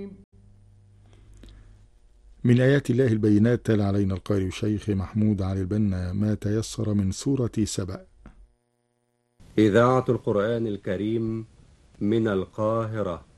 من آيات الله البينات تلا علينا القارئ الشيخ محمود علي البنا ما تيسر من سورة سبأ. إذاعة القرآن الكريم من القاهرة.